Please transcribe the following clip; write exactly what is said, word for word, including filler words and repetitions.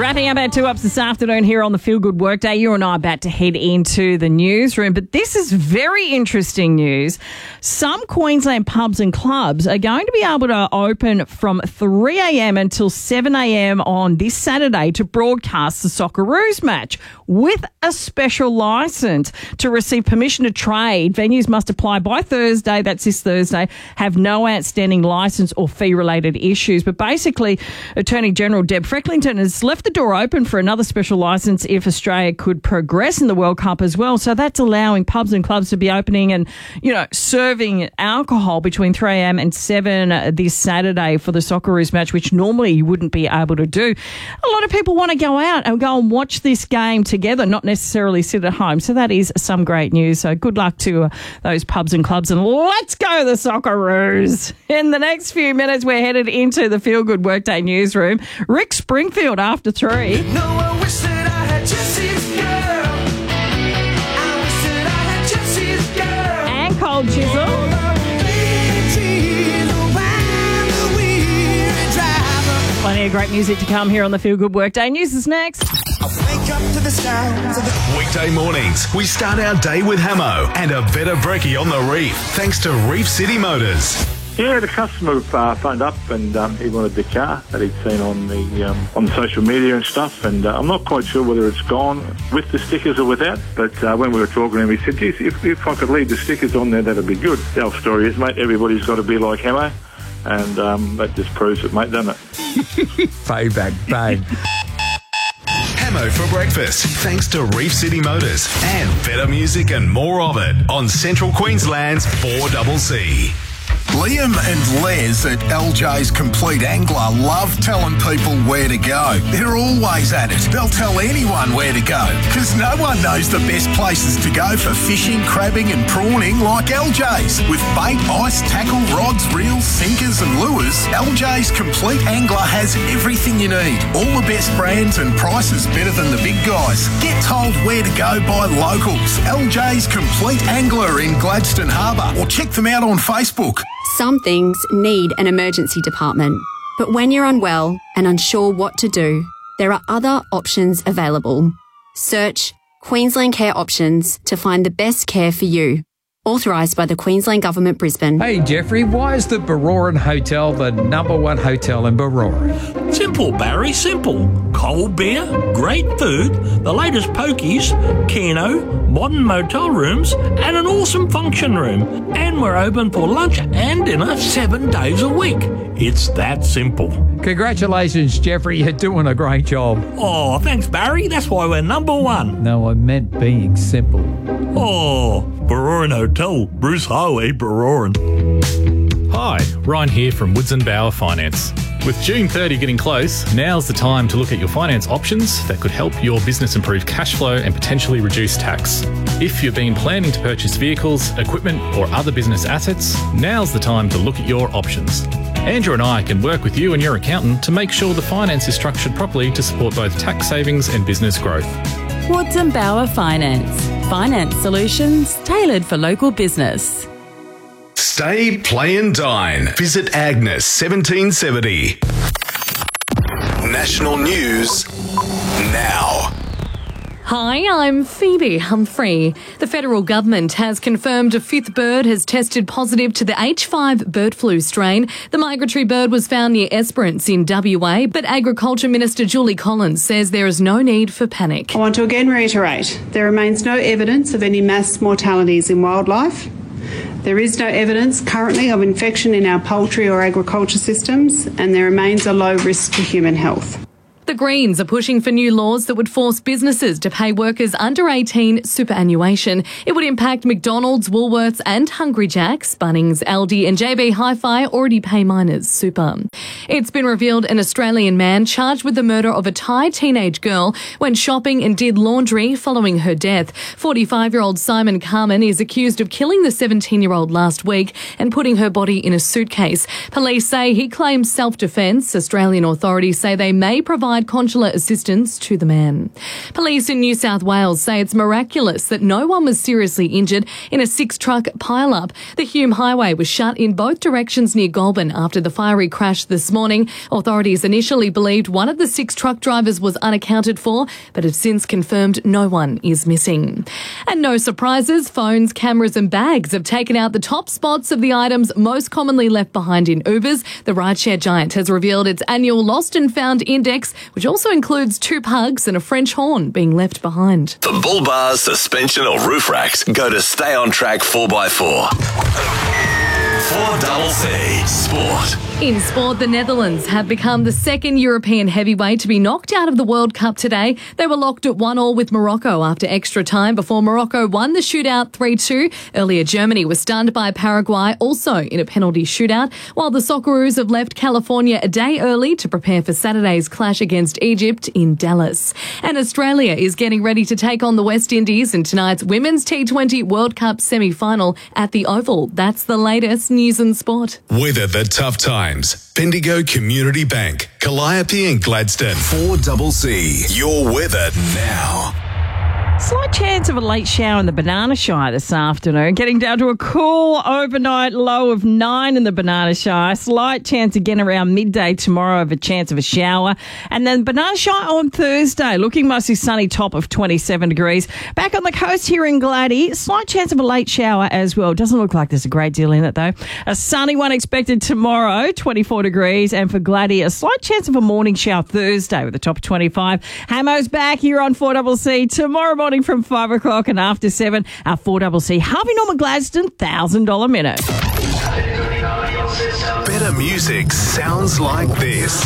Wrapping up our two ups this afternoon here on the Feel Good Workday. You and I are about to head into the newsroom, but this is very interesting news. Some Queensland pubs and clubs are going to be able to open from three a.m. until seven a.m. on this Saturday to broadcast the Socceroos match with a special licence. To receive permission to trade, venues must apply by Thursday, that's this Thursday, have no outstanding licence or fee-related issues. But basically, Attorney General Deb Frecklington has left the door open for another special licence if Australia could progress in the World Cup as well. So that's allowing pubs and clubs to be opening and, you know, serving alcohol between three a.m. and seven this Saturday for the Socceroos match, which normally you wouldn't be able to do. A lot of people want to go out and go and watch this game together, not necessarily sit at home. So that is some great news. So good luck to uh, those pubs and clubs, and let's go the Socceroos. In the next few minutes, we're headed into the Feel Good Workday newsroom. Rick Springfield after three. No, I wish that I had Jesse's girl. I wish that I had Jesse's girl. And Cold Chisel. Plenty of great music to come here on the Feel Good Workday. News is next. I wake up to the sounds of the Weekday mornings, we start our day with Hamo and a better brekkie on the reef, thanks to Reef City Motors. Yeah, the customer uh, phoned up and um, he wanted the car that he'd seen on the um, on social media and stuff, and uh, I'm not quite sure whether it's gone with the stickers or without, but uh, when we were talking to him, he said, geez, if, if I could leave the stickers on there, that'd be good. The whole story is, mate, everybody's got to be like Hamo, and um, that just proves it, mate, doesn't it? Payback, bang. Hamo for breakfast, thanks to Reef City Motors and better music and more of it on Central Queensland's four C C. Liam and Les at L J's Complete Angler love telling people where to go. They're always at it. They'll tell anyone where to go, because no one knows the best places to go for fishing, crabbing and prawning like L J's. With bait, ice, tackle, rods, reels, sinkers and lures, L J's Complete Angler has everything you need. All the best brands and prices better than the big guys. Get told where to go by locals. L J's Complete Angler in Gladstone Harbour, or check them out on Facebook. Some things need an emergency department, but when you're unwell and unsure what to do, there are other options available. Search Queensland Care Options to find the best care for you. Authorised by the Queensland Government, Brisbane. Hey, Jeffrey, why is the Baroran Hotel the number one hotel in Baroran? Simple, Barry, simple. Cold beer, great food, the latest pokies, Keno, modern motel rooms, and an awesome function room. And we're open for lunch and dinner seven days a week. It's that simple. Congratulations, Jeffrey. You're doing a great job. Oh, thanks, Barry. That's why we're number one. No, I meant being simple. Oh, Baroran Hotel, Bruce Highway, Baroran. Hi, Ryan here from Woods and Bower Finance. With June thirtieth getting close, now's the time to look at your finance options that could help your business improve cash flow and potentially reduce tax. If you've been planning to purchase vehicles, equipment or other business assets, now's the time to look at your options. Andrew and I can work with you and your accountant to make sure the finance is structured properly to support both tax savings and business growth. Woods and Bower Finance. Finance solutions tailored for local business. Stay, play and dine. Visit Agnes seventeen seventy. National news now. Hi, I'm Phoebe Humphrey. The federal government has confirmed a fifth bird has tested positive to the H five bird flu strain. The migratory bird was found near Esperance in W A, but Agriculture Minister Julie Collins says there is no need for panic. I want to again reiterate, there remains no evidence of any mass mortalities in wildlife. There is no evidence currently of infection in our poultry or agriculture systems, and there remains a low risk to human health. The Greens are pushing for new laws that would force businesses to pay workers under eighteen superannuation. It would impact McDonald's, Woolworths and Hungry Jack's. Bunnings, Aldi and J B Hi-Fi already pay miners super. It's been revealed an Australian man charged with the murder of a Thai teenage girl went shopping and did laundry following her death. forty-five-year-old Simon Carmen is accused of killing the seventeen-year-old last week and putting her body in a suitcase. Police say he claims self-defence. Australian authorities say they may provide provide consular assistance to the man. Police in New South Wales say it's miraculous that no one was seriously injured in a six-truck pile-up. The Hume Highway was shut in both directions near Goulburn after the fiery crash this morning. Authorities initially believed one of the six truck drivers was unaccounted for, but have since confirmed no one is missing. And no surprises, phones, cameras and bags have taken out the top spots of the items most commonly left behind in Ubers. The rideshare giant has revealed its annual Lost and Found Index, which also includes two pugs and a French horn being left behind. For bull bars, suspension or roof racks, go to Stay On Track four by four. four C Sport. In sport, the Netherlands have become the second European heavyweight to be knocked out of the World Cup today. They were locked at one all with Morocco after extra time before Morocco won the shootout three two. Earlier, Germany was stunned by Paraguay, also in a penalty shootout, while the Socceroos have left California a day early to prepare for Saturday's clash against Egypt in Dallas. And Australia is getting ready to take on the West Indies in tonight's Women's T twenty World Cup semi-final at the Oval. That's the latest news and sport. Weather the tough times. Bendigo Community Bank, Calliope and Gladstone. four C. Your weather now. Slight chance of a late shower in the Banana Shire this afternoon, getting down to a cool overnight low of nine in the Banana Shire. Slight chance again around midday tomorrow of a chance of a shower. And then Banana Shire on Thursday, looking mostly sunny, top of twenty-seven degrees. Back on the coast here in Gladdy, slight chance of a late shower as well. Doesn't look like there's a great deal in it though. A sunny one expected tomorrow, twenty-four degrees. And for Gladdy, a slight chance of a morning shower Thursday with a top of twenty-five. Hamo's back here on four C C tomorrow morning from five o'clock and after seven, our four C C Harvey Norman Gladstone one thousand dollars minute. Better music sounds like this.